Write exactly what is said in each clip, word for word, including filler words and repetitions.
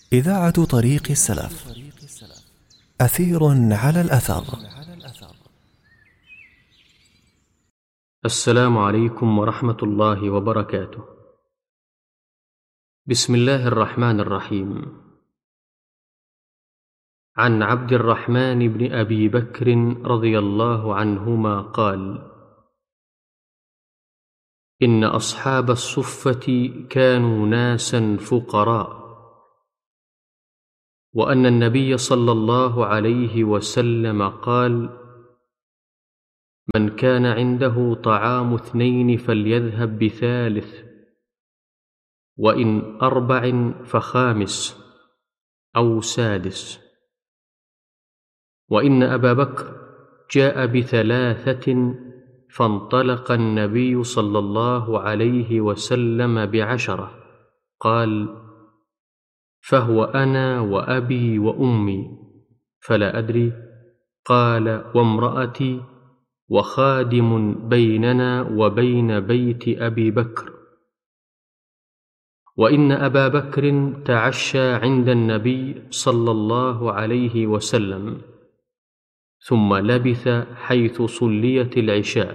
إذاعة طريق السلف، أثير على الأثر. السلام عليكم ورحمة الله وبركاته. بسم الله الرحمن الرحيم. عن عبد الرحمن بن أبي بكر رضي الله عنهما قال: إن أصحاب الصفة كانوا ناسا فقراء، وأن النبي صلى الله عليه وسلم قال: من كان عنده طعام اثنين فليذهب بثالث، وإن أربع فخامس أو سادس. وإن أبا بكر جاء بثلاثة فانطلق النبي صلى الله عليه وسلم بعشرة، قال: فهو أنا وأبي وأمي، فلا أدري، قال: وامرأتي، وخادم بيننا وبين بيت أبي بكر. وإن أبا بكر تعشى عند النبي صلى الله عليه وسلم، ثم لبث حيث صليت العشاء،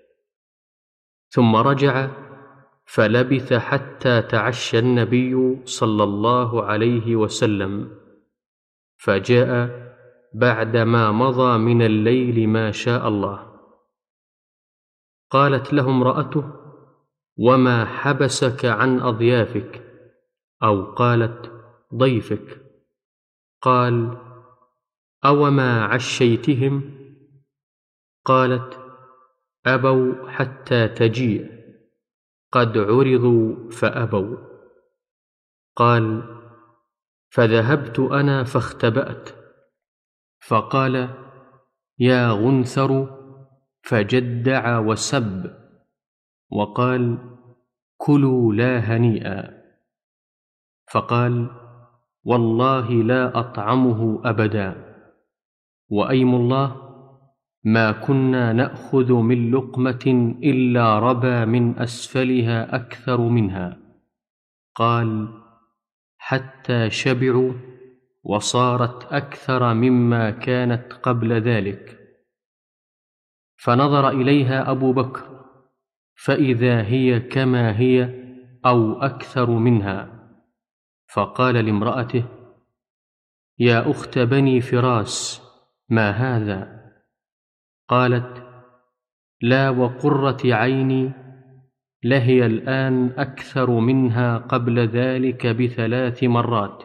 ثم رجع فلبث حتى تعشى النبي صلى الله عليه وسلم، فجاء بعدما مضى من الليل ما شاء الله. قالت له امرأته: وما حبسك عن أضيافك؟ أو قالت: ضيفك. قال: أوما عشيتهم؟ قالت: أبوا حتى تجيء، قد عرضوا فأبوا. قال: فذهبت أنا فاختبأت، فقال: يا غنثر، فجدع وسب، وقال: كلوا لا هنيئا. فقال: والله لا أطعمه أبدا، وأيم الله ما كنا نأخذ من لقمة إلا ربى من أسفلها أكثر منها. قال: حتى شبعوا وصارت أكثر مما كانت قبل ذلك. فنظر إليها أبو بكر فإذا هي كما هي أو أكثر منها، فقال لامرأته: يا أخت بني فراس، ما هذا؟ قالت: لا وقرة عيني، لهي الآن أكثر منها قبل ذلك بثلاث مرات.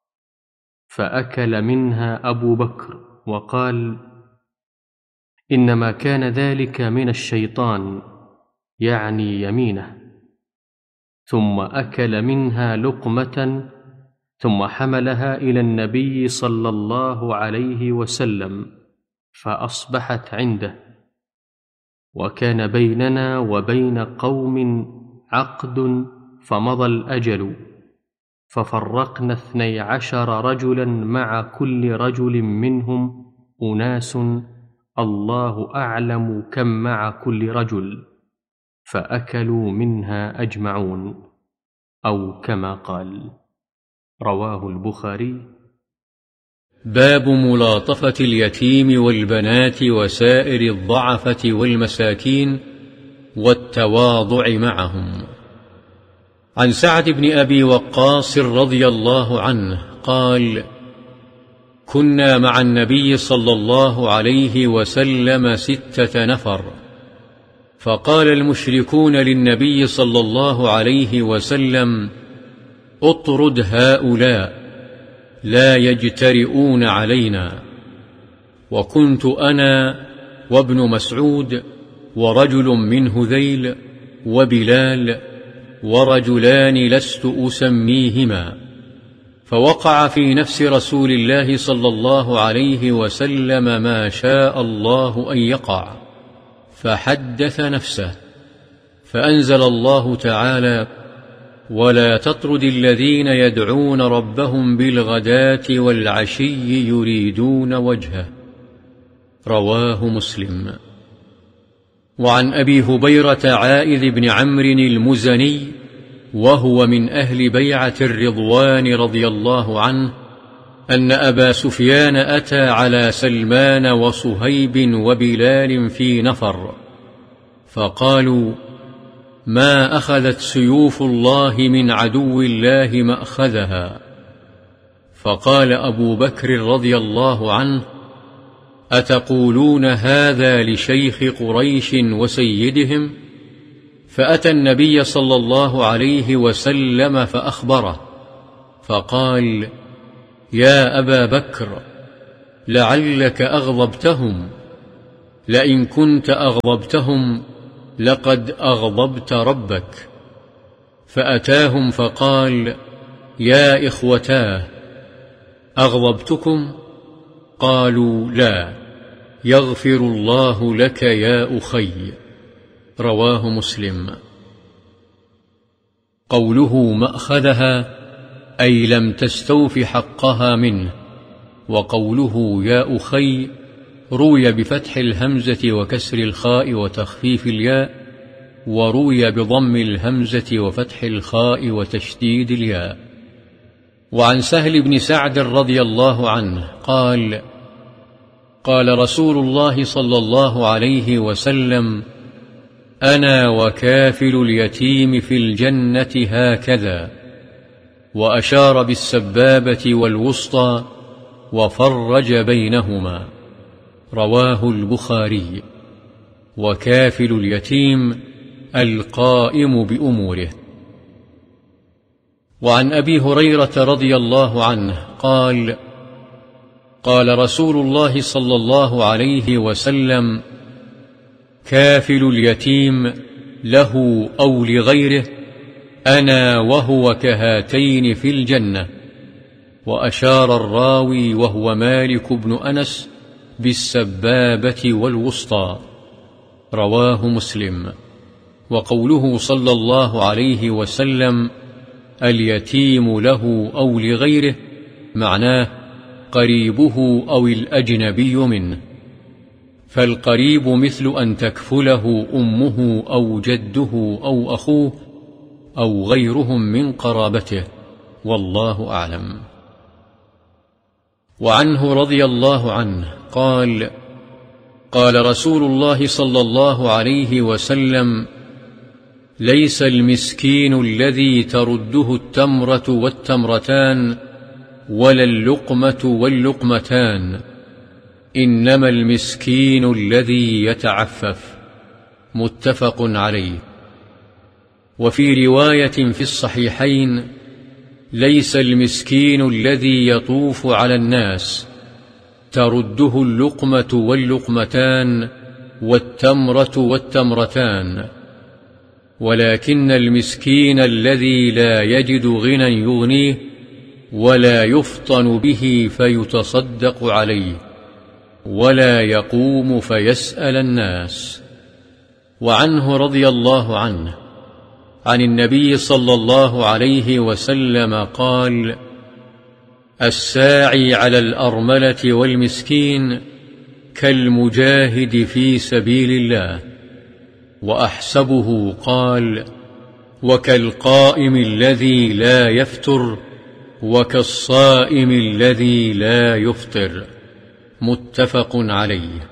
فأكل منها أبو بكر وقال: إنما كان ذلك من الشيطان، يعني يمينه. ثم أكل منها لقمة، ثم حملها إلى النبي صلى الله عليه وسلم، فأصبحت عنده. وكان بيننا وبين قوم عقد فمضى الأجل، ففرقنا اثني عشر رجلا، مع كل رجل منهم أناس الله أعلم كم مع كل رجل، فأكلوا منها أجمعون، أو كما قال. رواه البخاري. باب ملاطفة اليتيم والبنات وسائر الضعفة والمساكين والتواضع معهم. عن سعد بن أبي وقاص رضي الله عنه قال: كنا مع النبي صلى الله عليه وسلم ستة نفر، فقال المشركون للنبي صلى الله عليه وسلم: اطرد هؤلاء لا يجترئون علينا. وكنت أنا وابن مسعود ورجل من هذيل وبلال ورجلان لست أسميهما، فوقع في نفس رسول الله صلى الله عليه وسلم ما شاء الله أن يقع، فحدث نفسه، فأنزل الله تعالى: ولا تطرد الذين يدعون ربهم بالغداة والعشي يريدون وجهه. رواه مسلم. وعن أبي هبيرة عائذ بن عمرو المزني وهو من أهل بيعة الرضوان رضي الله عنه، أن أبا سفيان أتى على سلمان وصهيب وبلال في نفر، فقالوا: ما أخذت سيوف الله من عدو الله مأخذها. فقال أبو بكر رضي الله عنه: أتقولون هذا لشيخ قريش وسيدهم؟ فأتى النبي صلى الله عليه وسلم فأخبره، فقال: يا أبا بكر، لعلك أغضبتهم، لئن كنت أغضبتهم لقد أغضبت ربك. فأتاهم فقال: يا إخوتاه، أغضبتكم؟ قالوا: لا، يغفر الله لك يا أخي. رواه مسلم. قوله مأخذها أي لم تستوف حقها منه، وقوله يا أخي روي بفتح الهمزة وكسر الخاء وتخفيف الياء، وروي بضم الهمزة وفتح الخاء وتشديد الياء. وعن سهل بن سعد رضي الله عنه قال: قال رسول الله صلى الله عليه وسلم: أنا وكافل اليتيم في الجنة هكذا، وأشار بالسبابة والوسطى وفرج بينهما. رواه البخاري. وكافل اليتيم القائم بأموره. وعن أبي هريرة رضي الله عنه قال: قال رسول الله صلى الله عليه وسلم: كافل اليتيم له أو لغيره أنا وهو كهاتين في الجنة. وأشار الراوي وهو مالك بن أنس بالسبابة والوسطى. رواه مسلم. وقوله صلى الله عليه وسلم: اليتيم له أو لغيره، معناه قريبه أو الأجنبي منه، فالقريب مثل أن تكفله أمه أو جده أو أخوه أو غيرهم من قرابته، والله أعلم. وعنه رضي الله عنه قال: قال رسول الله صلى الله عليه وسلم: ليس المسكين الذي ترده التمرة والتمرتان ولا اللقمة واللقمتان، إنما المسكين الذي يتعفف. متفق عليه. وفي رواية في الصحيحين: ليس المسكين الذي يطوف على الناس ترده اللقمة واللقمتان والتمرة والتمرتان، ولكن المسكين الذي لا يجد غنى يغنيه ولا يفطن به فيتصدق عليه ولا يقوم فيسأل الناس. وعنه رضي الله عنه عن النبي صلى الله عليه وسلم قال: الساعي على الأرملة والمسكين كالمجاهد في سبيل الله. وأحسبه قال: وكالقائم الذي لا يفتر وكالصائم الذي لا يفطر. متفق عليه.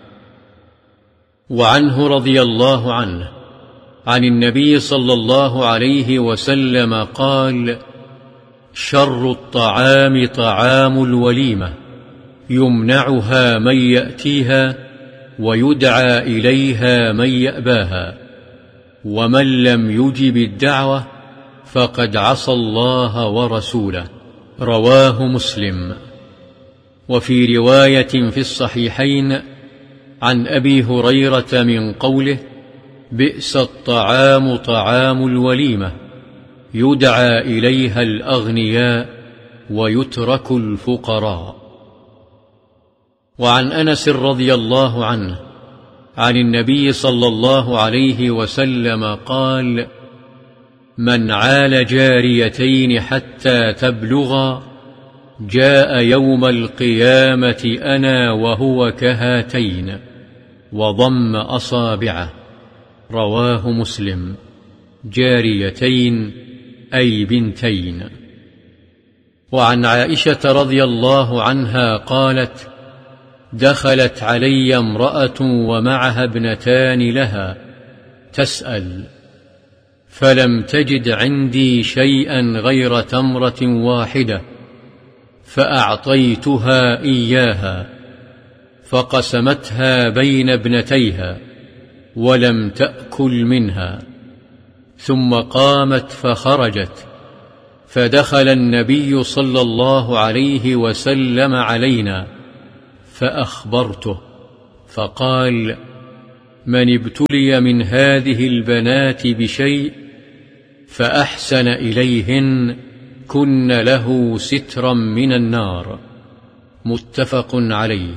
وعنه رضي الله عنه عن النبي صلى الله عليه وسلم قال: شر الطعام طعام الوليمة، يمنعها من يأتيها ويدعى إليها من يأباها، ومن لم يجب الدعوة فقد عصى الله ورسوله. رواه مسلم. وفي رواية في الصحيحين عن أبي هريرة من قوله: بئس الطعام طعام الوليمة، يدعى إليها الأغنياء ويترك الفقراء. وعن أنس رضي الله عنه عن النبي صلى الله عليه وسلم قال: من عال جاريتين حتى تبلغا جاء يوم القيامة أنا وهو كهاتين، وضم أصابعه. رواه مسلم. جاريتين أي بنتين. وعن عائشة رضي الله عنها قالت: دخلت علي امرأة ومعها ابنتان لها تسأل، فلم تجد عندي شيئا غير تمرة واحدة، فأعطيتها إياها، فقسمتها بين ابنتيها ولم تأكل منها، ثم قامت فخرجت، فدخل النبي صلى الله عليه وسلم علينا فأخبرته، فقال: من ابتلي من هذه البنات بشيء فأحسن إليهن كن له سترا من النار. متفق عليه.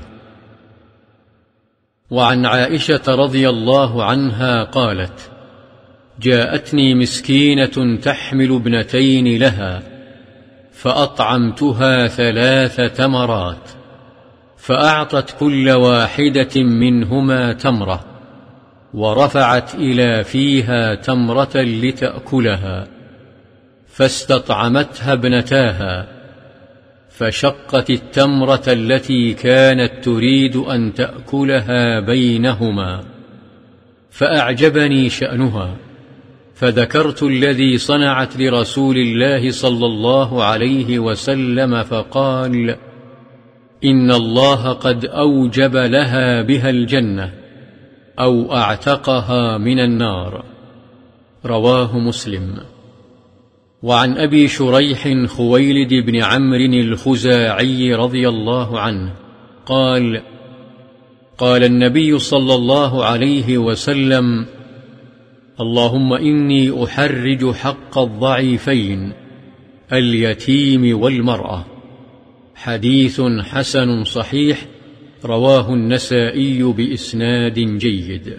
وعن عائشة رضي الله عنها قالت: جاءتني مسكينة تحمل ابنتين لها، فأطعمتها ثلاث تمرات، فأعطت كل واحدة منهما تمرة، ورفعت إلى فيها تمرة لتأكلها، فاستطعمتها ابنتاها، فشقت التمرة التي كانت تريد أن تأكلها بينهما، فأعجبني شأنها، فذكرت الذي صنعت لرسول الله صلى الله عليه وسلم، فقال: إن الله قد أوجب لها بها الجنة أو أعتقها من النار. رواه مسلم. وعن أبي شريح خويلد بن عمرو الخزاعي رضي الله عنه قال: قال النبي صلى الله عليه وسلم: اللهم إني أحرج حق الضعيفين اليتيم والمرأة. حديث حسن صحيح، رواه النسائي بإسناد جيد.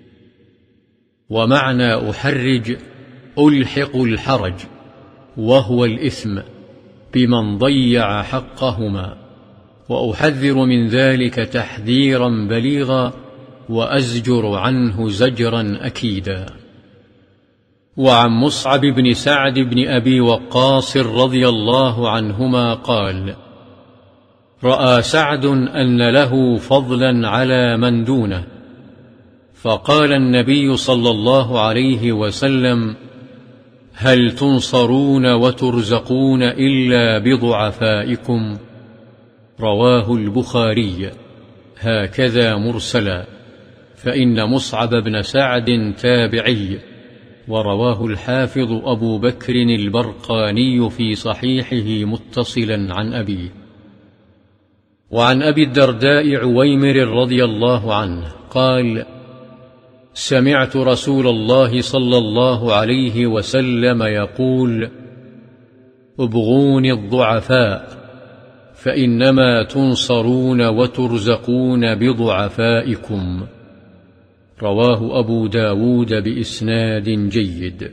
ومعنى أحرج ألحق الحرج، وهو الإثم، بمن ضيع حقهما، وأحذر من ذلك تحذيرا بليغا، وأزجر عنه زجرا أكيدا. وعن مصعب بن سعد بن أبي وقاص رضي الله عنهما قال: رأى سعد أن له فضلا على من دونه، فقال النبي صلى الله عليه وسلم: هل تنصرون وترزقون إلا بضعفائكم؟ رواه البخاري، هكذا مرسلا، فإن مصعب بن سعد تابعي، ورواه الحافظ أبو بكر البرقاني في صحيحه متصلا عن أبيه. وعن أبي الدرداء عويمر رضي الله عنه قال: سمعت رسول الله صلى الله عليه وسلم يقول: ابغوني الضعفاء، فإنما تنصرون وترزقون بضعفائكم. رواه أبو داود بإسناد جيد.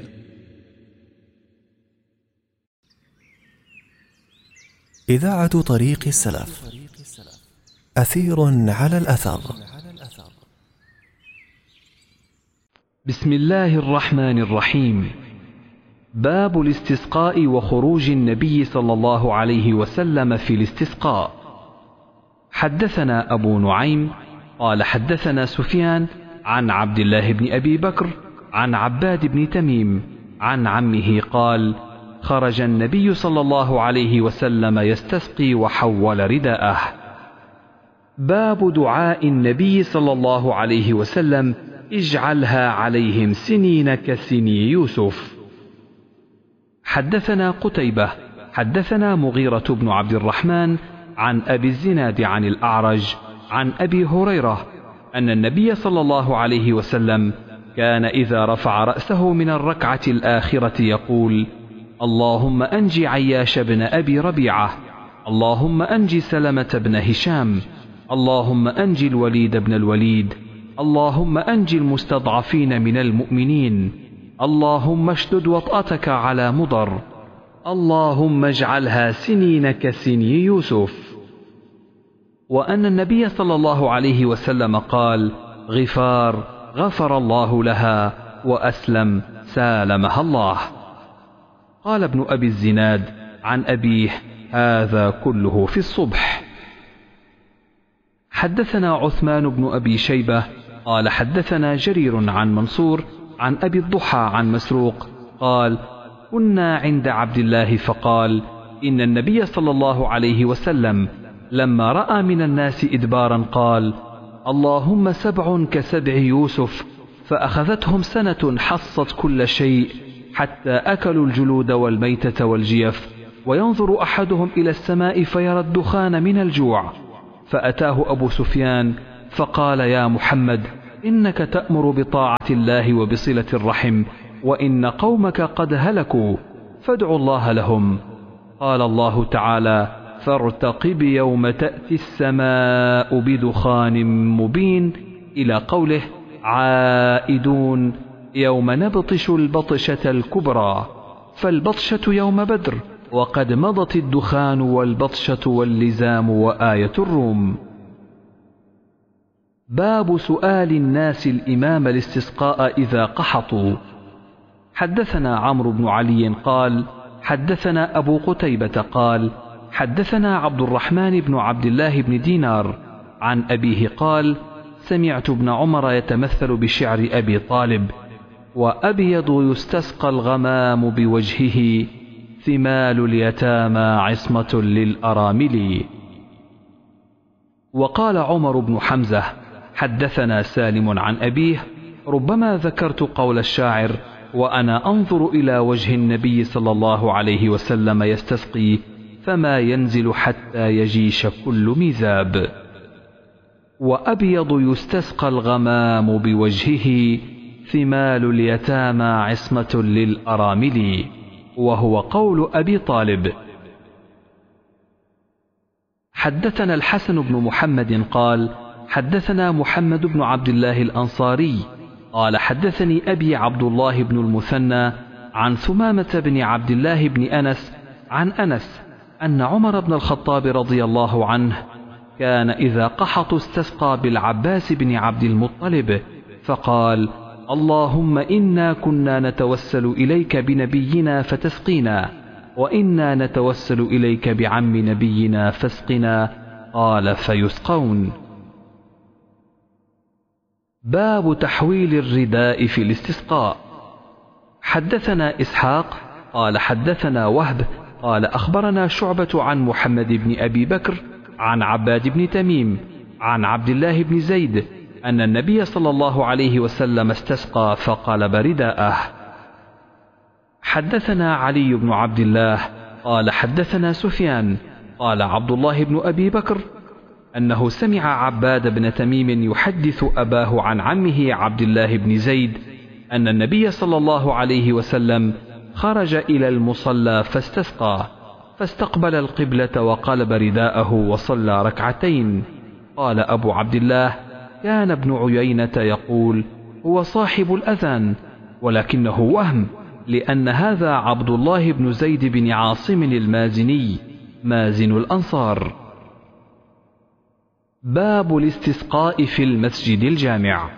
إذاعة طريق السلف، أثير على الأثر. بسم الله الرحمن الرحيم. باب الاستسقاء وخروج النبي صلى الله عليه وسلم في الاستسقاء. حدثنا أبو نعيم قال حدثنا سفيان عن عبد الله بن أبي بكر عن عباد بن تميم عن عمه قال: خرج النبي صلى الله عليه وسلم يستسقي وحول رداءه. باب دعاء النبي صلى الله عليه وسلم: اجعلها عليهم سنين كسني يوسف. حدثنا قتيبة حدثنا مغيرة بن عبد الرحمن عن أبي الزناد عن الأعرج عن أبي هريرة أن النبي صلى الله عليه وسلم كان إذا رفع رأسه من الركعة الآخرة يقول: اللهم أنج عياش بن أبي ربيعة، اللهم أنج سلمة بن هشام، اللهم أنج الوليد بن الوليد، اللهم أنج المستضعفين من المؤمنين، اللهم اشدد وطأتك على مضر، اللهم اجعلها سنين كسني يوسف. وأن النبي صلى الله عليه وسلم قال: غفار غفر الله لها، وأسلم سالمها الله. قال ابن أبي الزناد عن أبيه: هذا كله في الصبح. حدثنا عثمان بن أبي شيبة قال حدثنا جرير عن منصور عن أبي الضحى عن مسروق قال: كنا عند عبد الله فقال: إن النبي صلى الله عليه وسلم لما رأى من الناس إدبارا قال: اللهم سبع كسبع يوسف، فأخذتهم سنة حصت كل شيء حتى أكلوا الجلود والميتة والجيف، وينظر أحدهم إلى السماء فيرى الدخان من الجوع. فأتاه أبو سفيان فقال: يا محمد، إنك تأمر بطاعة الله وبصلة الرحم، وإن قومك قد هلكوا، فادعوا الله لهم. قال الله تعالى: فارتقب يوم تأتي السماء بدخان مبين، إلى قوله: عائدون يوم نبطش البطشة الكبرى، فالبطشة يوم بدر، وقد مضت الدخان والبطشة واللزام وآية الروم. باب سؤال الناس الإمام الاستسقاء إذا قحطوا. حدثنا عمرو بن علي قال حدثنا أبو قتيبة قال حدثنا عبد الرحمن بن عبد الله بن دينار عن أبيه قال: سمعت ابن عمر يتمثل بشعر أبي طالب: وأبيض يستسقى الغمام بوجهه، ثمال اليتامى عصمة للأرامل. وقال عمر بن حمزة: حدثنا سالم عن أبيه: ربما ذكرت قول الشاعر: وأنا أنظر إلى وجه النبي صلى الله عليه وسلم يستسقي، فما ينزل حتى يجيش كل ميزاب. وأبيض يستسقى الغمام بوجهه، ثمال اليتامى عصمة للأرامل، وهو قول أبي طالب. حدثنا الحسن بن محمد قال حدثنا محمد بن عبد الله الأنصاري قال حدثني أبي عبد الله بن المثنى عن ثمامة بن عبد الله بن أنس عن أنس أن عمر بن الخطاب رضي الله عنه كان إذا قحط استسقى بالعباس بن عبد المطلب فقال: اللهم إنا كنا نتوسل إليك بنبينا فتسقينا، وإنا نتوسل إليك بعم نبينا فاسقنا. قال: فيسقون. باب تحويل الرداء في الاستسقاء. حدثنا إسحاق قال حدثنا وهب قال أخبرنا شعبة عن محمد بن أبي بكر عن عباد بن تميم عن عبد الله بن زيد أن النبي صلى الله عليه وسلم استسقى فقلب رداءه. حدثنا علي بن عبد الله قال حدثنا سفيان قال عبد الله بن أبي بكر أنه سمع عباد بن تميم يحدث أباه عن عمه عبد الله بن زيد أن النبي صلى الله عليه وسلم خرج إلى المصلى فاستسقى، فاستقبل القبلة وقلب رداءه وصلى ركعتين. قال أبو عبد الله: كان ابن عيينة يقول: هو صاحب الأذان، ولكنه وهم، لأن هذا عبد الله بن زيد بن عاصم المازني مازن الأنصار. باب الاستسقاء في المسجد الجامع.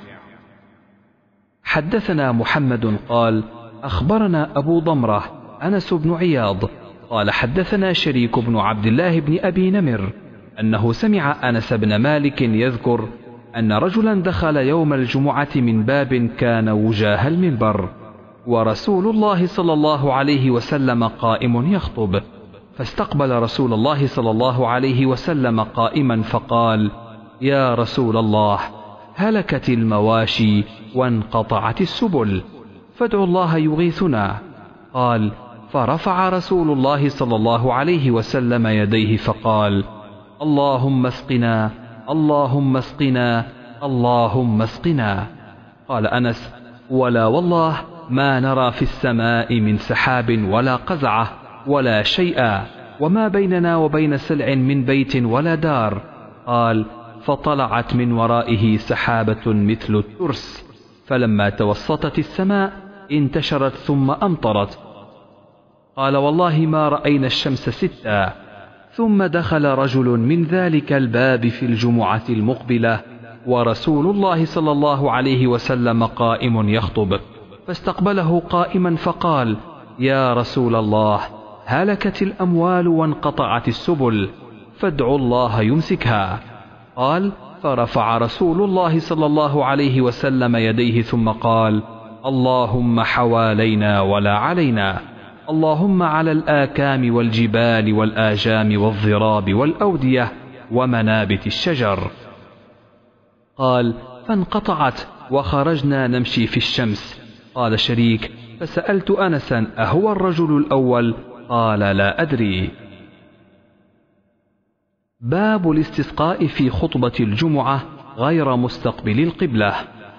حدثنا محمد قال أخبرنا أبو ضمرة أنس بن عياض قال حدثنا شريك بن عبد الله بن أبي نمر أنه سمع أنس بن مالك يذكر أن رجلا دخل يوم الجمعة من باب كان وجاه المنبر، ورسول الله صلى الله عليه وسلم قائم يخطب، فاستقبل رسول الله صلى الله عليه وسلم قائما فقال: يا رسول الله، هلكت المواشي وانقطعت السبل، فادعوا الله يغيثنا. قال: فرفع رسول الله صلى الله عليه وسلم يديه فقال: اللهم اسقنا، اللهم اسقنا، اللهم اسقنا. قال أنس: ولا والله ما نرى في السماء من سحاب ولا قزعة ولا شيئا، وما بيننا وبين سلع من بيت ولا دار. قال: فطلعت من ورائه سحابة مثل الترس، فلما توسطت السماء انتشرت ثم أمطرت. قال: والله ما رأينا الشمس ستا. ثم دخل رجل من ذلك الباب في الجمعة المقبلة، ورسول الله صلى الله عليه وسلم قائم يخطب، فاستقبله قائما فقال: يا رسول الله هلكت الأموال وانقطعت السبل فادعوا الله يمسكها. قال فرفع رسول الله صلى الله عليه وسلم يديه ثم قال اللهم حوالينا ولا علينا، اللهم على الآكام والجبال والآجام والضراب والأودية ومنابت الشجر. قال فانقطعت وخرجنا نمشي في الشمس. قال شريك فسألت أنسا أهو الرجل الأول؟ قال لا أدري. باب الاستسقاء في خطبة الجمعة غير مستقبل القبلة.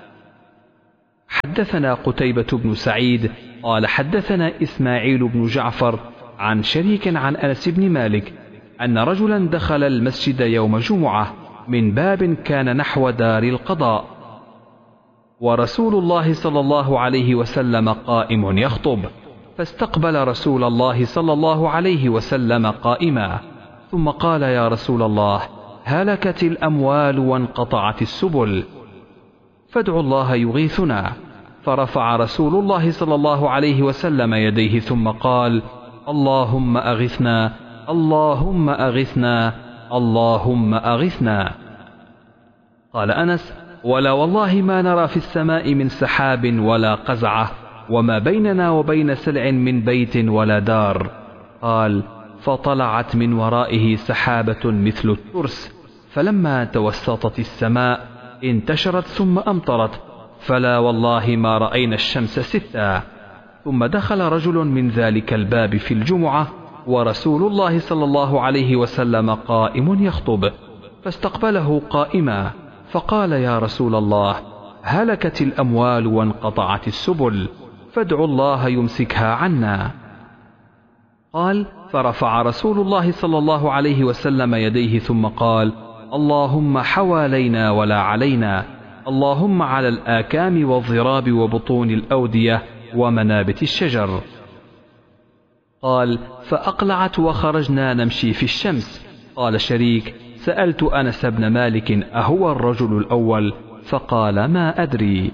حدثنا قتيبة بن سعيد قال حدثنا إسماعيل بن جعفر عن شريك عن أنس بن مالك أن رجلا دخل المسجد يوم جمعة من باب كان نحو دار القضاء، ورسول الله صلى الله عليه وسلم قائم يخطب، فاستقبل رسول الله صلى الله عليه وسلم قائما، ثم قال يا رسول الله هلكت الأموال وانقطعت السبل فادعوا الله يغيثنا. فرفع رسول الله صلى الله عليه وسلم يديه ثم قال اللهم أغثنا اللهم أغثنا اللهم أغثنا. قال أنس ولا والله ما نرى في السماء من سحاب ولا قزعة، وما بيننا وبين سلع من بيت ولا دار. قال فطلعت من ورائه سحابة مثل الترس، فلما توسطت السماء انتشرت ثم أمطرت، فلا والله ما رأينا الشمس ستا. ثم دخل رجل من ذلك الباب في الجمعة ورسول الله صلى الله عليه وسلم قائم يخطب، فاستقبله قائما فقال يا رسول الله هلكت الأموال وانقطعت السبل فادعوا الله يمسكها عنا. قال فرفع رسول الله صلى الله عليه وسلم يديه ثم قال اللهم حوالينا ولا علينا، اللهم على الآكام والضراب وبطون الأودية ومنابت الشجر. قال فأقلعت وخرجنا نمشي في الشمس. قال شريك سألت أنس بن مالك أهو الرجل الأول؟ فقال ما أدري.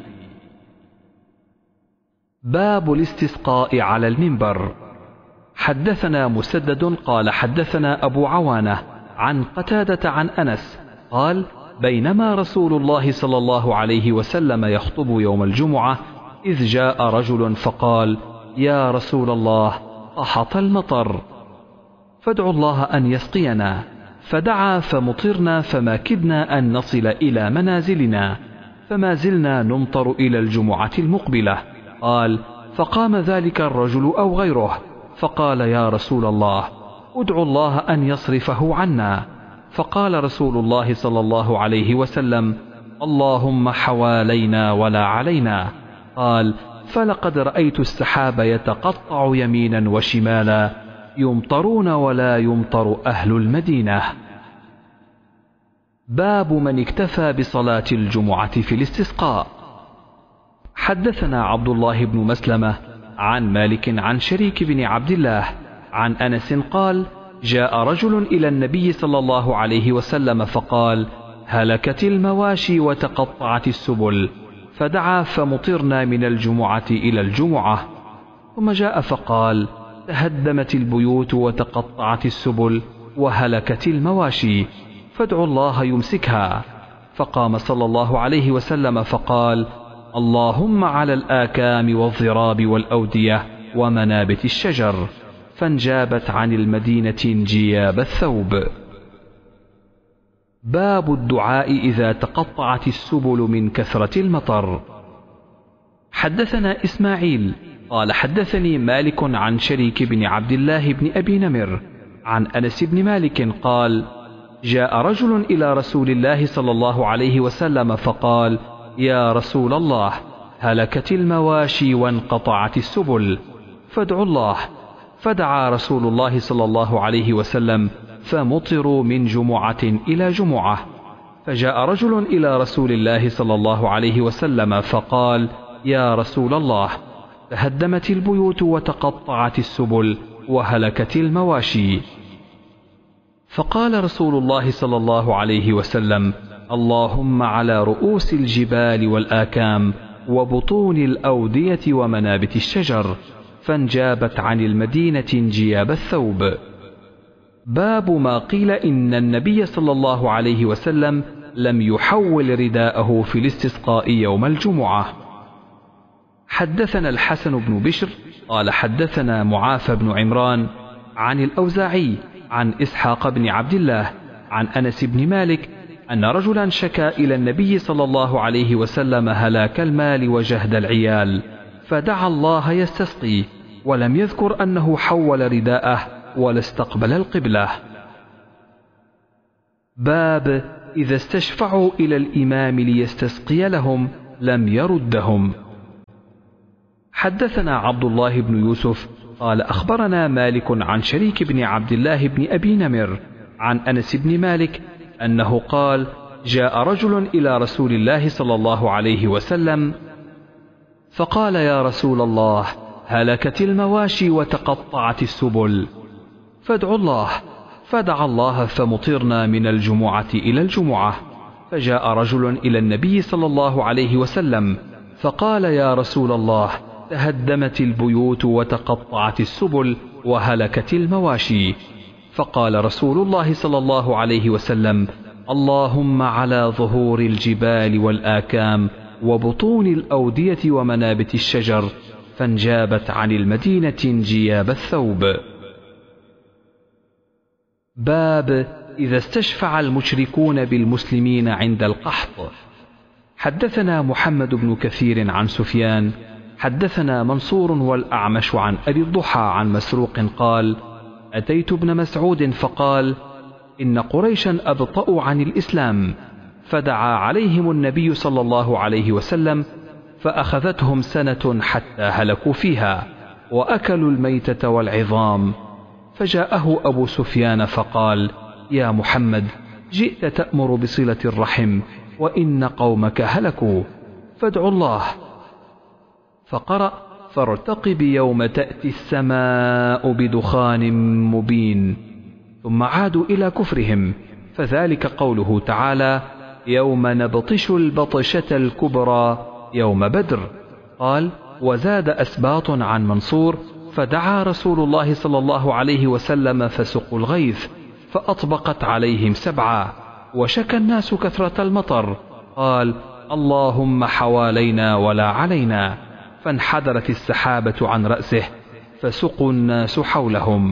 باب الاستسقاء على المنبر. حدثنا مسدد قال حدثنا أبو عوانة عن قتادة عن أنس قال بينما رسول الله صلى الله عليه وسلم يخطب يوم الجمعة إذ جاء رجل فقال يا رسول الله قحط المطر فادعوا الله أن يسقينا، فدعا فمطرنا فما كدنا أن نصل إلى منازلنا، فما زلنا نمطر إلى الجمعة المقبلة. قال فقام ذلك الرجل أو غيره فقال يا رسول الله ادعوا الله أن يصرفه عنا. فقال رسول الله صلى الله عليه وسلم اللهم حوالينا ولا علينا. قال فلقد رأيت السحاب يتقطع يمينا وشمالا يمطرون ولا يمطر أهل المدينة. باب من اكتفى بصلاة الجمعة في الاستسقاء. حدثنا عبد الله بن مسلمة عن مالك عن شريك بن عبد الله عن أنس قال جاء رجل إلى النبي صلى الله عليه وسلم فقال هلكت المواشي وتقطعت السبل، فدعا فمطرنا من الجمعة إلى الجمعة. ثم جاء فقال تهدمت البيوت وتقطعت السبل وهلكت المواشي، فادعوا الله يمسكها. فقام صلى الله عليه وسلم فقال اللهم على الآكام والضراب والأودية ومنابت الشجر، فانجابت عن المدينة انجياب الثوب. باب الدعاء إذا تقطعت السبل من كثرة المطر. حدثنا إسماعيل قال حدثني مالك عن شريك بن عبد الله بن أبي نمر عن أنس بن مالك قال جاء رجل إلى رسول الله صلى الله عليه وسلم فقال يا رسول الله هلكت المواشي وانقطعت السبل فادعوا الله. فدعا رسول الله صلى الله عليه وسلم فمطروا من جمعة إلى جمعة. فجاء رجل إلى رسول الله صلى الله عليه وسلم فقال يا رسول الله تهدمت البيوت وتقطعت السبل وهلكت المواشي. فقال رسول الله صلى الله عليه وسلم اللهم على رؤوس الجبال والآكام وبطون الأودية ومنابت الشجر، فانجابت عن المدينة انجياب الثوب. باب ما قيل إن النبي صلى الله عليه وسلم لم يحول رداءه في الاستسقاء يوم الجمعة. حدثنا الحسن بن بشر قال حدثنا معافى بن عمران عن الأوزاعي عن إسحاق بن عبد الله عن أنس بن مالك أن رجلا شكا إلى النبي صلى الله عليه وسلم هلاك المال وجهد العيال، فدعا الله يستسقي، ولم يذكر أنه حول رداءه ولا استقبل القبلة. باب إذا استشفعوا إلى الإمام ليستسقي لهم لم يردهم. حدثنا عبد الله بن يوسف قال أخبرنا مالك عن شريك بن عبد الله بن أبي نمر عن أنس بن مالك أنه قال: جاء رجل إلى رسول الله صلى الله عليه وسلم فقال: يا رسول الله، هلكت المواشي وتقطعت السبل، فادعوا الله. فدعا الله فمطرنا من الجمعة إلى الجمعة. فجاء رجل إلى النبي صلى الله عليه وسلم فقال: يا رسول الله، تهدمت البيوت وتقطعت السبل وهلكت المواشي. فقال رسول الله صلى الله عليه وسلم: اللهم على ظهور الجبال والآكام وبطون الأودية ومنابت الشجر، فانجابت عن المدينة انجياب الثوب. باب إذا استشفع المشركون بالمسلمين عند القحط. حدثنا محمد بن كثير عن سفيان حدثنا منصور والأعمش عن أبي الضحى عن مسروق قال: أتيت ابن مسعود فقال: إن قريشا أبطأوا عن الإسلام، فدعا عليهم النبي صلى الله عليه وسلم فأخذتهم سنة حتى هلكوا فيها وأكلوا الميتة والعظام. فجاءه أبو سفيان فقال: يا محمد، جئت تأمر بصلة الرحم وإن قومك هلكوا، فادعوا الله. فقرأ: فارتقب يوم تأتي السماء بدخان مبين. ثم عادوا إلى كفرهم، فذلك قوله تعالى: يوم نبطش البطشة الكبرى يوم بدر. قال: وزاد أسباط عن منصور: فدعا رسول الله صلى الله عليه وسلم فسقوا الغيث، فأطبقت عليهم سبعا، وشكى الناس كثرة المطر. قال: اللهم حوالينا ولا علينا، فانحدرت السحابة عن رأسه، فسقوا الناس حولهم.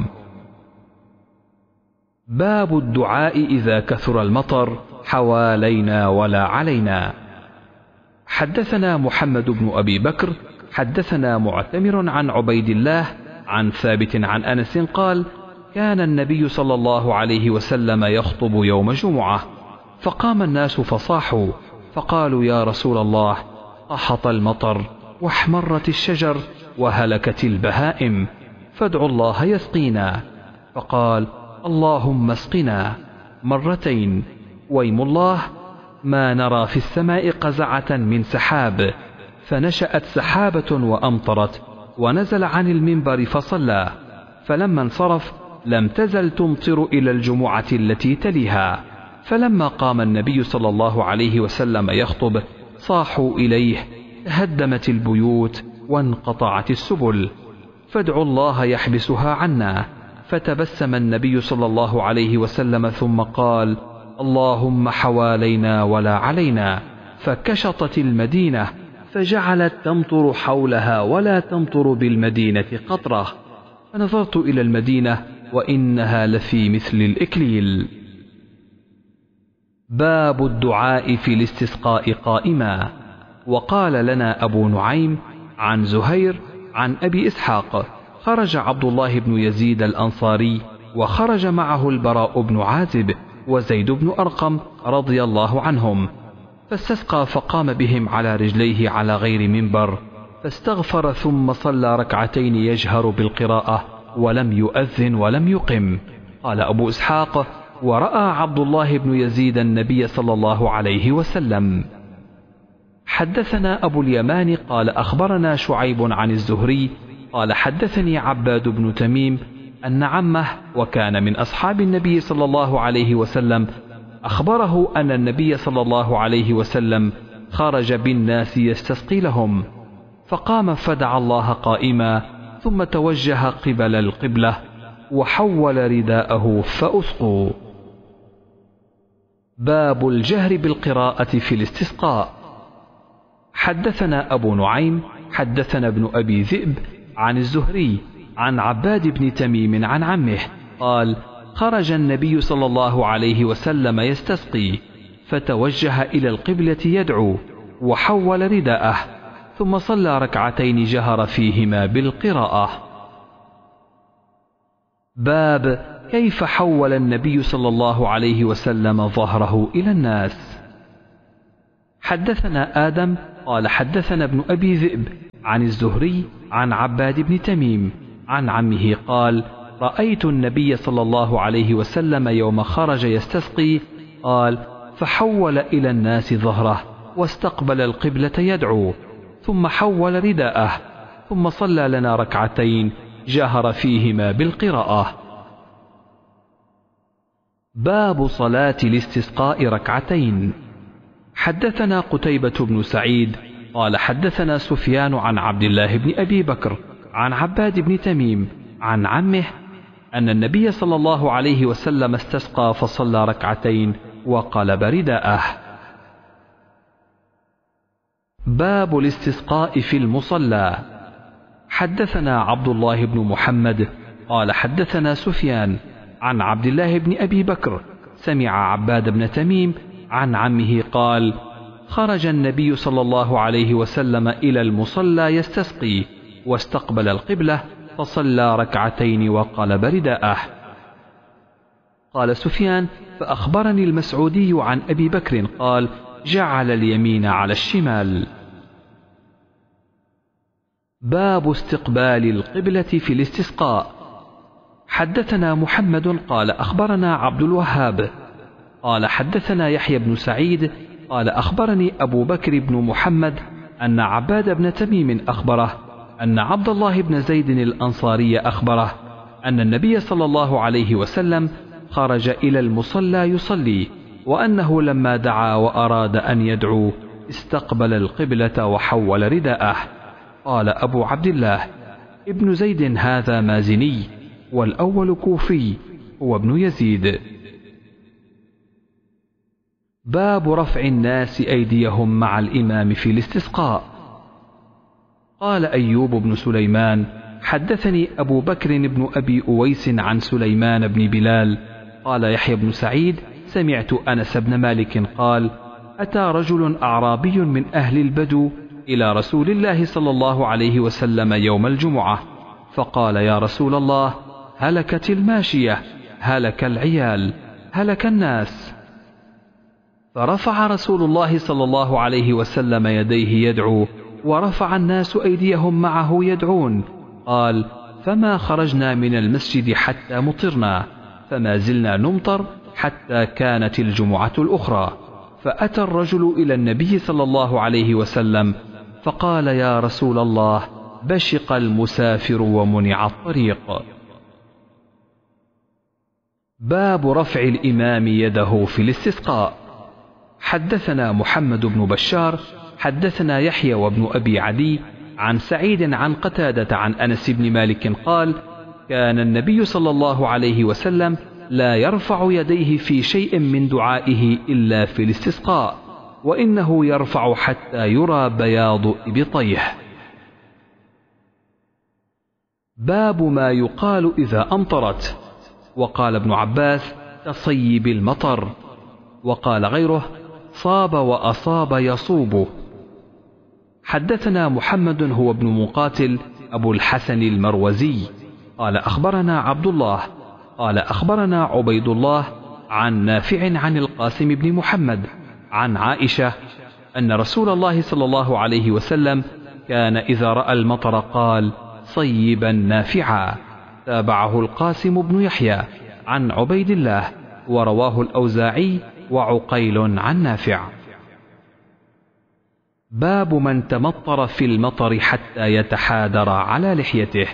باب الدعاء إذا كثر المطر: حوالينا ولا علينا. حدثنا محمد بن أبي بكر حدثنا معتمر عن عبيد الله عن ثابت عن أنس قال: كان النبي صلى الله عليه وسلم يخطب يوم جمعة، فقام الناس فصاحوا، فقالوا: يا رسول الله، قحط المطر واحمرت الشجر وهلكت البهائم، فادعوا الله يسقينا. فقال: اللهم اسقنا مرتين، ويم الله ما نرى في السماء قزعة من سحاب. فنشأت سحابة وأمطرت، ونزل عن المنبر فصلى، فلما انصرف لم تزل تمطر إلى الجمعة التي تليها. فلما قام النبي صلى الله عليه وسلم يخطب صاحوا إليه: تهدمت البيوت وانقطعت السبل، فادعوا الله يحبسها عنا. فتبسم النبي صلى الله عليه وسلم ثم قال: اللهم حوالينا ولا علينا. فكشطت المدينة، فجعلت تمطر حولها ولا تمطر بالمدينة قطرة. فنظرت إلى المدينة وإنها لفي مثل الإكليل. باب الدعاء في الاستسقاء قائما. وقال لنا أبو نعيم عن زهير عن أبي إسحاق: خرج عبد الله بن يزيد الأنصاري، وخرج معه البراء بن عازب وزيد بن أرقم رضي الله عنهم، فاستسقى فقام بهم على رجليه على غير منبر، فاستغفر ثم صلى ركعتين يجهر بالقراءة ولم يؤذن ولم يقم. قال أبو إسحاق: ورأى عبد الله بن يزيد النبي صلى الله عليه وسلم. حدثنا أبو اليمان قال أخبرنا شعيب عن الزهري قال حدثني عباد بن تميم أن عمه وكان من أصحاب النبي صلى الله عليه وسلم أخبره أن النبي صلى الله عليه وسلم خرج بالناس يستسقي لهم، فقام فدعا الله قائما، ثم توجه قبل القبلة وحول رداءه فأسقوا. باب الجهر بالقراءة في الاستسقاء. حدثنا أبو نعيم حدثنا ابن أبي ذئب عن الزهري عن عباد بن تميم عن عمه قال: خرج النبي صلى الله عليه وسلم يستسقي، فتوجه إلى القبلة يدعو وحول رداءه، ثم صلى ركعتين جهر فيهما بالقراءة. باب كيف حول النبي صلى الله عليه وسلم ظهره إلى الناس. حدثنا آدم قال حدثنا ابن أبي ذئب عن الزهري عن عباد بن تميم عن عمه قال: رأيت النبي صلى الله عليه وسلم يوم خرج يستسقي، قال: فحول إلى الناس ظهره واستقبل القبلة يدعو، ثم حول رداءه، ثم صلى لنا ركعتين جهر فيهما بالقراءة. باب صلاة الاستسقاء ركعتين. حدثنا قتيبة بن سعيد قال حدثنا سفيان عن عبد الله بن أبي بكر عن عباد بن تميم عن عمه أن النبي صلى الله عليه وسلم استسقى فصلى ركعتين وقلب رداءه. باب الاستسقاء في المصلى. حدثنا عبد الله بن محمد قال حدثنا سفيان عن عبد الله بن أبي بكر سمع عباد بن تميم عن عمه قال: خرج النبي صلى الله عليه وسلم إلى المصلى يستسقي، واستقبل القبلة فصلى ركعتين وقلب رداءه. قال سفيان: فأخبرني المسعودي عن أبي بكر قال: جعل اليمين على الشمال. باب استقبال القبلة في الاستسقاء. حدثنا محمد قال أخبرنا عبد الوهاب قال حدثنا يحيى بن سعيد قال أخبرني أبو بكر بن محمد أن عباد بن تميم أخبره أن عبد الله بن زيد الأنصاري أخبره أن النبي صلى الله عليه وسلم خرج إلى المصلى يصلي، وأنه لما دعا وأراد أن يدعو استقبل القبلة وحول رداءه. قال أبو عبد الله: ابن زيد هذا مازني، والأول كوفي هو ابن يزيد. باب رفع الناس أيديهم مع الإمام في الاستسقاء. قال أيوب بن سليمان حدثني أبو بكر بن أبي أويس عن سليمان بن بلال قال يحيى بن سعيد سمعت أنس بن مالك قال: أتى رجل أعرابي من أهل البدو إلى رسول الله صلى الله عليه وسلم يوم الجمعة، فقال: يا رسول الله، هلكت الماشية، هلك العيال، هلك الناس. فرفع رسول الله صلى الله عليه وسلم يديه يدعو، ورفع الناس أيديهم معه يدعون. قال: فما خرجنا من المسجد حتى مطرنا، فما زلنا نمطر حتى كانت الجمعة الأخرى. فأتى الرجل إلى النبي صلى الله عليه وسلم فقال: يا رسول الله، بشق المسافر ومنع الطريق. باب رفع الإمام يده في الاستسقاء. حدثنا محمد بن بشار حدثنا يحيى وابن أبي عدي عن سعيد عن قتادة عن أنس بن مالك قال: كان النبي صلى الله عليه وسلم لا يرفع يديه في شيء من دعائه إلا في الاستسقاء، وإنه يرفع حتى يرى بياض إبطيه. باب ما يقال إذا أمطرت. وقال ابن عباس: تصيب المطر. وقال غيره: صاب وأصاب يصوب. حدثنا محمد هو ابن مقاتل أبو الحسن المروزي قال أخبرنا عبد الله قال أخبرنا عبيد الله عن نافع عن القاسم بن محمد عن عائشة أن رسول الله صلى الله عليه وسلم كان إذا رأى المطر قال: صيبا نافعا. تابعه القاسم بن يحيى عن عبيد الله، ورواه الأوزاعي وعقيل عن نافع. باب من تمطر في المطر حتى يتحادر على لحيته.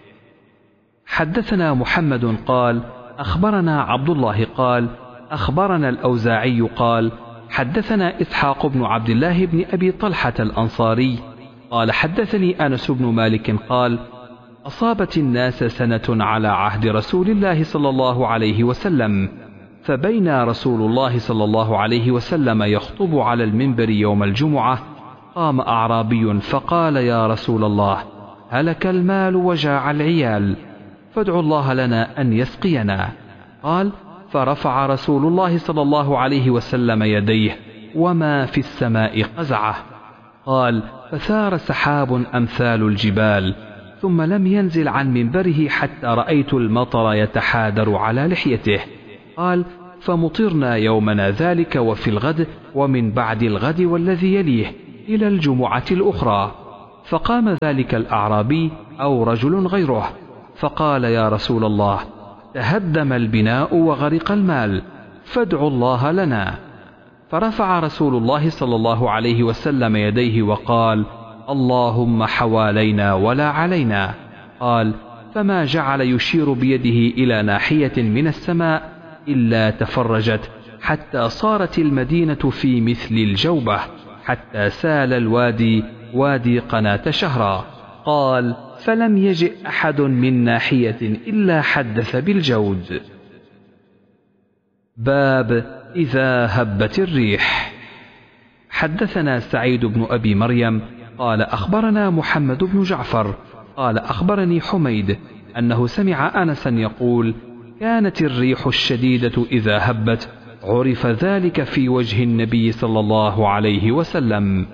حدثنا محمد قال أخبرنا عبد الله قال أخبرنا الأوزاعي قال حدثنا إسحاق بن عبد الله بن أبي طلحة الأنصاري قال حدثني أنس بن مالك قال: أصابت الناس سنة على عهد رسول الله صلى الله عليه وسلم، فبين رسول الله صلى الله عليه وسلم يخطب على المنبر يوم الجمعة قام أعرابي فقال: يا رسول الله، هلك المال وجاع العيال، فادعوا الله لنا أن يسقينا. قال: فرفع رسول الله صلى الله عليه وسلم يديه وما في السماء قزعه. قال: فثار سحاب أمثال الجبال، ثم لم ينزل عن منبره حتى رأيت المطر يتحادر على لحيته. قال: فمطرنا يومنا ذلك وفي الغد ومن بعد الغد والذي يليه إلى الجمعة الأخرى. فقام ذلك الأعرابي أو رجل غيره فقال: يا رسول الله، تهدم البناء وغرق المال، فادعوا الله لنا. فرفع رسول الله صلى الله عليه وسلم يديه وقال: اللهم حوالينا ولا علينا. قال: فما جعل يشير بيده إلى ناحية من السماء إلا تفرجت حتى صارت المدينة في مثل الجوبة، حتى سال الوادي وادي قناة شهرا. قال: فلم يجئ أحد من ناحية إلا حدث بالجود. باب إذا هبت الريح. حدثنا سعيد بن أبي مريم قال أخبرنا محمد بن جعفر قال أخبرني حميد أنه سمع أنسا يقول: كانت الريح الشديدة إذا هبت عرف ذلك في وجه النبي صلى الله عليه وسلم.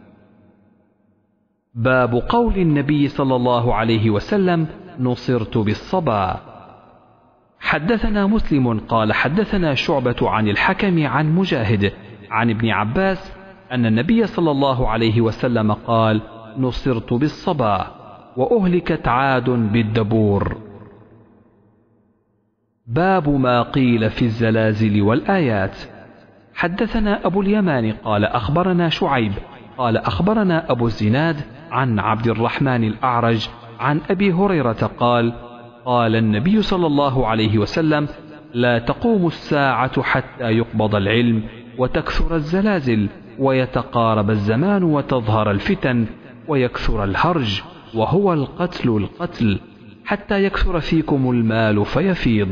باب قول النبي صلى الله عليه وسلم: نصرت بالصبا. حدثنا مسلم قال حدثنا شعبة عن الحكم عن مجاهد عن ابن عباس أن النبي صلى الله عليه وسلم قال: نصرت بالصبا، وأهلكت عاد بالدبور. باب ما قيل في الزلازل والآيات. حدثنا أبو اليمان قال أخبرنا شعيب قال أخبرنا أبو الزناد عن عبد الرحمن الأعرج عن أبي هريرة قال: قال النبي صلى الله عليه وسلم: لا تقوم الساعة حتى يقبض العلم وتكثر الزلازل ويتقارب الزمان وتظهر الفتن ويكثر الهرج وهو القتل القتل حتى يكثر فيكم المال فيفيض.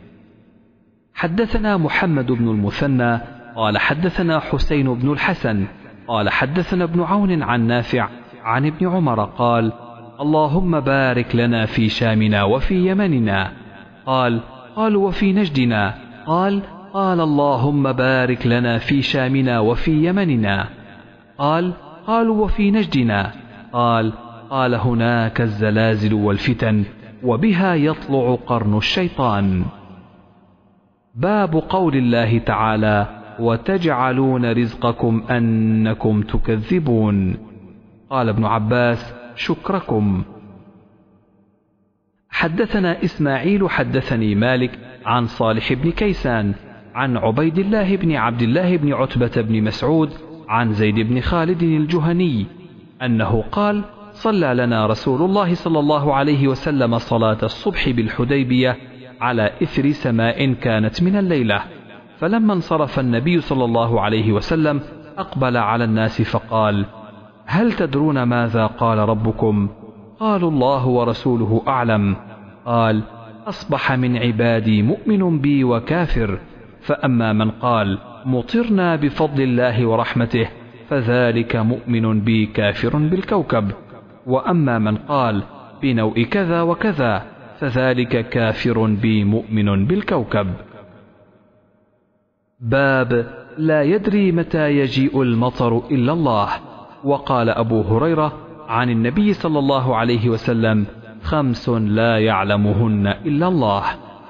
حدثنا محمد بن المثنى قال حدثنا حسين بن الحسن قال حدثنا ابن عون عن نافع عن ابن عمر قال: اللهم بارك لنا في شامنا وفي يمننا. قال: قالوا وفي نجدنا؟ قال: قال: اللهم بارك لنا في شامنا وفي يمننا. قال: قالوا وفي نجدنا؟ قال: قال: هناك الزلازل والفتن وبها يطلع قرن الشيطان. باب قول الله تعالى: وتجعلون رزقكم أنكم تكذبون. قال ابن عباس: شكركم. حدثنا إسماعيل حدثني مالك عن صالح بن كيسان عن عبيد الله بن عبد الله بن عتبة بن مسعود عن زيد بن خالد الجهني أنه قال: صلى لنا رسول الله صلى الله عليه وسلم صلاة الصبح بالحديبية على إثر سماء كانت من الليلة، فلما انصرف النبي صلى الله عليه وسلم أقبل على الناس فقال: هل تدرون ماذا قال ربكم؟ قالوا: الله ورسوله أعلم. قال: أصبح من عبادي مؤمن بي وكافر، فأما من قال: مطرنا بفضل الله ورحمته، فذلك مؤمن بي كافر بالكوكب، وأما من قال: بنوء كذا وكذا، فذلك كافر بي مؤمن بالكوكب. باب لا يدري متى يجيء المطر إلا الله. وقال أبو هريرة عن النبي صلى الله عليه وسلم: خمس لا يعلمهن إلا الله.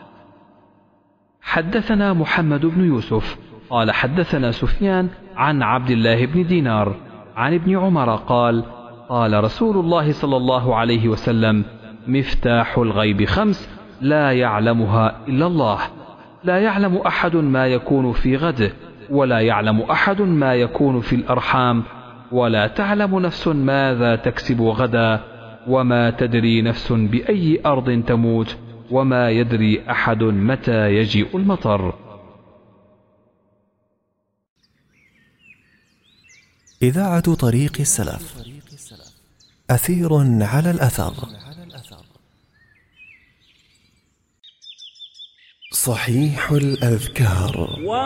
حدثنا محمد بن يوسف قال حدثنا سفيان عن عبد الله بن دينار عن ابن عمر قال: قال رسول الله صلى الله عليه وسلم: مفتاح الغيب خمس لا يعلمها إلا الله، لا يعلم أحد ما يكون في غد، ولا يعلم أحد ما يكون في الأرحام، ولا تعلم نفس ماذا تكسب غدا، وما تدري نفس بأي أرض تموت، وما يدري أحد متى يجيء المطر. إذاعة طريق السلف، أثير على الأثر. صحيح الأذكار.